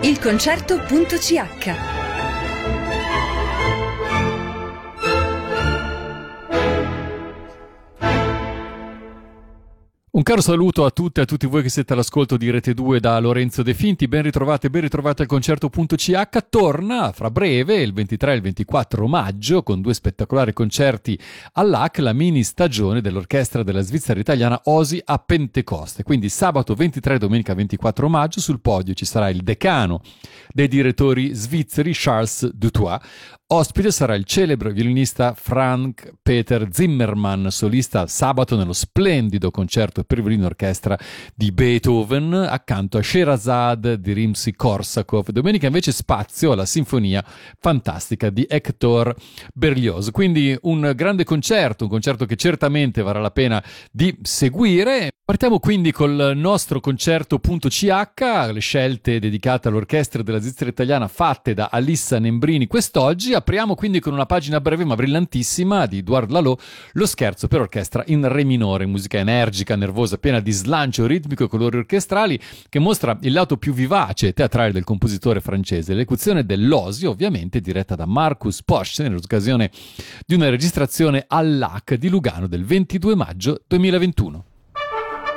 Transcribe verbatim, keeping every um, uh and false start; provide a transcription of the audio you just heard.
il concerto punto c h. Un caro saluto a tutte e a tutti voi che siete all'ascolto di Rete due da Lorenzo De Finti. Ben ritrovate, ben ritrovate al concerto punto c h. Torna fra breve, il ventitré e il ventiquattro maggio, con due spettacolari concerti all'A C, la mini stagione dell'orchestra della Svizzera italiana Osi a Pentecoste. Quindi sabato ventitré e domenica ventiquattro maggio sul podio ci sarà il decano dei direttori svizzeri Charles Dutoit. Ospite sarà il celebre violinista Frank Peter Zimmermann, solista sabato nello splendido concerto per violino orchestra di Beethoven, accanto a Sherazade di Rimsky-Korsakov. Domenica invece spazio alla sinfonia fantastica di Hector Berlioz. Quindi un grande concerto, un concerto che certamente varrà la pena di seguire. Partiamo quindi col nostro concerto punto c h, le scelte dedicate all'orchestra della Svizzera italiana fatte da Alissa Nembrini quest'oggi. Apriamo quindi con una pagina breve ma brillantissima di Edouard Lalo, lo scherzo per orchestra in re minore, musica energica, nervosa, piena di slancio ritmico e colori orchestrali, che mostra il lato più vivace e teatrale del compositore francese. L'esecuzione dell'Osi, ovviamente diretta da Marcus Posch, nell'occasione di una registrazione all'A C di Lugano del ventidue maggio duemilaventuno.